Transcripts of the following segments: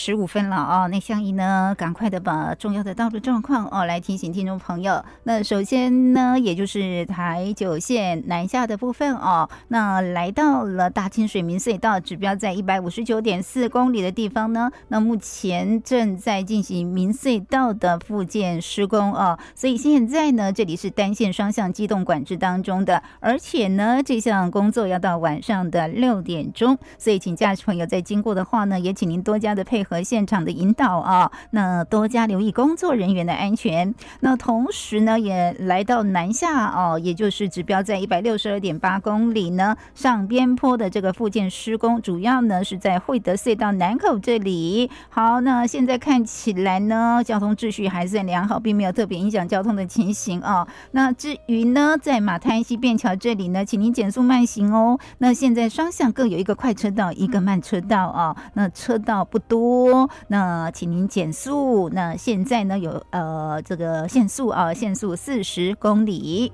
7:15了哦。那香怡呢，赶快的把重要的道路状况来提醒听众朋友。那首先呢，也就是台九线南下的部分那来到了大清水民隧道，指标在159.4公里的地方呢，那目前正在进行民隧道的复建施工所以现在呢，这里是单线双向机动管制当中的，而且呢，这项工作要到晚上的6点钟，所以请驾驶朋友在经过的话呢，也请您多加的配合现场的引导那多加留意工作人员的安全。那同时呢，也来到南下也就是指标在162.8公里呢，上边坡的这个复建施工，主要呢是在惠德隧道南口这里。好，那现在看起来呢，交通秩序还算良好，并没有特别影响交通的情形那至于呢，在马滩溪便桥这里呢，请您减速慢行那现在双向各有一个快车道，一个慢车道那车道不多，那请您减速。那现在呢有这个限速限速40公里。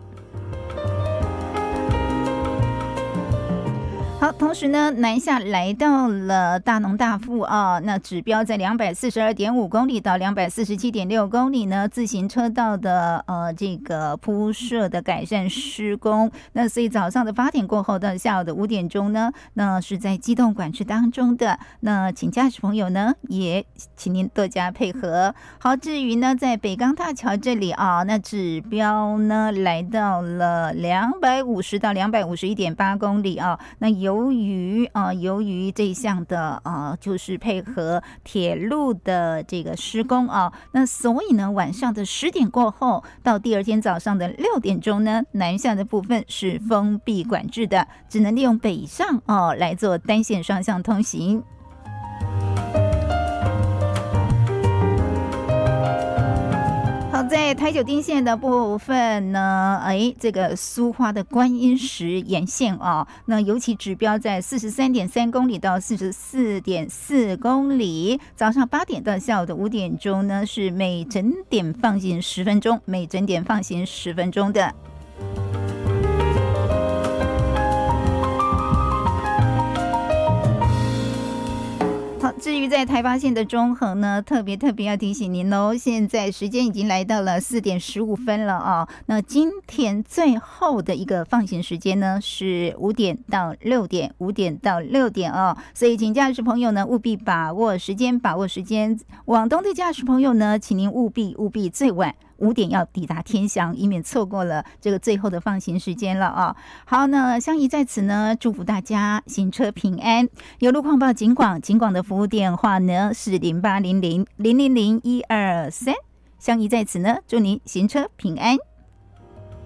好，同时呢，南下来到了大农大富那指标在242.5公里到247.6公里呢，自行车道的这个铺设的改善施工。那所以早上的8点过后到下午的5点钟呢，那是在机动管制当中的。那请驾驶朋友呢，也请您多加配合。好，至于呢，在北港大桥这里那指标呢来到了250到251.8公里那由于这项的就是配合铁路的这个施工那所以呢，晚上的10点过后到第二天早上的6点钟呢，南下的部分是封闭管制的，只能利用北上来做单线双向通行。好，在台九丁线的部分呢，这个苏花的观音石沿线那尤其指标在43.3公里到44.4公里，早上8点到下午的5点钟呢，是每整点放行10分钟，每整点放行10分钟的。好，至于在台八线的中横呢，特别要提醒您现在时间已经来到了4点15分了那今天最后的一个放行时间呢是5点到6点，5点到6点所以请驾驶朋友呢务必把握时间。往东的驾驶朋友呢，请您务必最晚5点要抵达天祥，以免错过了这个最后的放行时间了好，那香怡在此呢祝福大家行车平安。有路况报警广的服务电话呢是0800000123，香怡在此呢祝您行车平安。